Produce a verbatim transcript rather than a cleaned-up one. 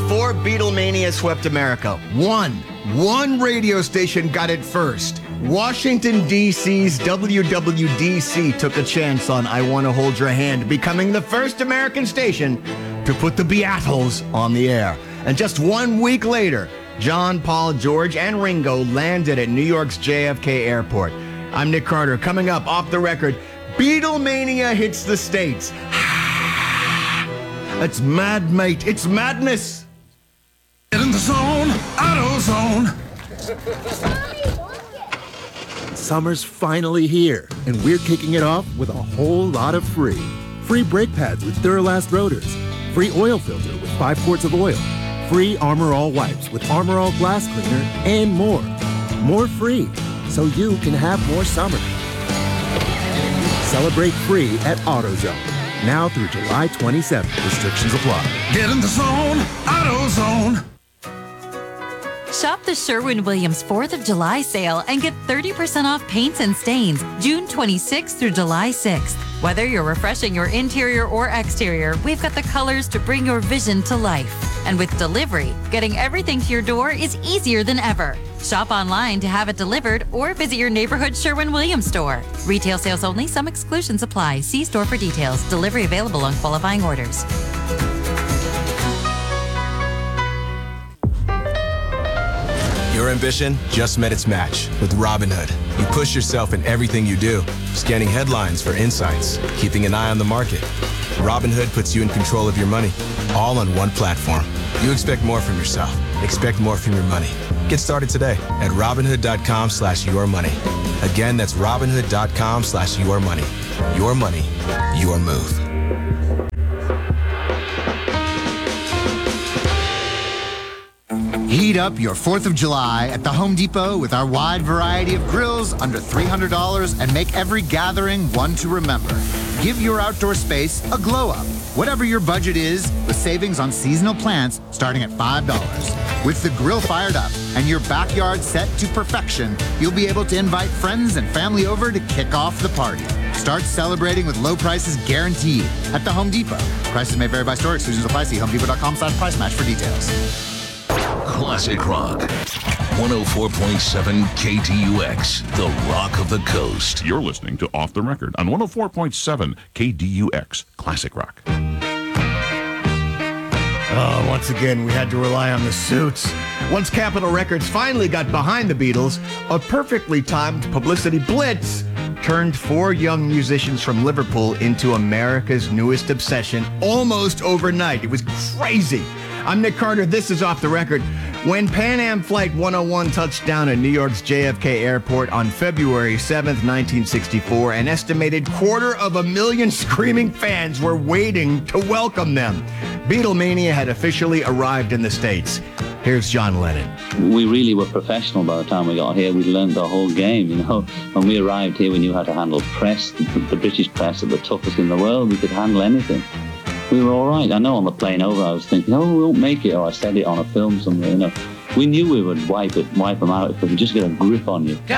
before Beatlemania swept America, one, one radio station got it first. Washington, D C's W W D C took a chance on I Want to Hold Your Hand, becoming the first American station to put the Beatles on the air. And just one week later, John, Paul, George, and Ringo landed at New York's J F K Airport. I'm Nick Carter. Coming up off the record, Beatlemania hits the States. It's mad, mate. It's madness. Get in the zone, AutoZone. Summer's finally here, and we're kicking it off with a whole lot of free. Free brake pads with Duralast rotors. Free oil filter with five quarts of oil. Free Armor All wipes with Armor All glass cleaner, and more. More free, so you can have more summer. Celebrate free at AutoZone. Now through July twenty-seventh. Restrictions apply. Get in the zone, AutoZone. Shop the Sherwin-Williams fourth of July sale and get thirty percent off paints and stains June twenty-sixth through July sixth. Whether you're refreshing your interior or exterior, we've got the colors to bring your vision to life. And with delivery, getting everything to your door is easier than ever. Shop online to have it delivered or visit your neighborhood Sherwin-Williams store. Retail sales only. Some exclusions apply. See store for details. Delivery available on qualifying orders. Your ambition just met its match with Robinhood. You push yourself in everything you do, scanning headlines for insights, keeping an eye on the market. Robinhood puts you in control of your money, all on one platform. You expect more from yourself. Expect more from your money. Get started today at Robinhood.com slash your money. Again, that's Robinhood.com slash your money. Your money, your move. Heat up your fourth of July at the Home Depot with our wide variety of grills under three hundred dollars and make every gathering one to remember. Give your outdoor space a glow up, whatever your budget is, with savings on seasonal plants starting at five dollars. With the grill fired up and your backyard set to perfection, you'll be able to invite friends and family over to kick off the party. Start celebrating with low prices guaranteed at the Home Depot. Prices may vary by store. Exclusions apply. See homedepot.com slash price match for details. Classic Rock. one oh four point seven K T U X, the rock of the coast. You're listening to Off the Record on one oh four point seven K D U X, Classic Rock. Oh, once again, we had to rely on the suits. Once Capitol Records finally got behind the Beatles, a perfectly timed publicity blitz turned four young musicians from Liverpool into America's newest obsession almost overnight. It was crazy. I'm Nick Carter. This is Off the Record. When Pan Am Flight one oh one touched down at New York's J F K Airport on February seventh, nineteen sixty-four, an estimated quarter of a million screaming fans were waiting to welcome them. Beatlemania had officially arrived in the States. Here's John Lennon. We really were professional by the time we got here. We'd learned the whole game, you know. When we arrived here, we knew how to handle press. The, the British press are the toughest in the world. We could handle anything. We were all right. I know on the plane over, I was thinking, oh, we won't make it, or I said it on a film somewhere, you know. We knew we would wipe it, wipe them out if we could just get a grip on you.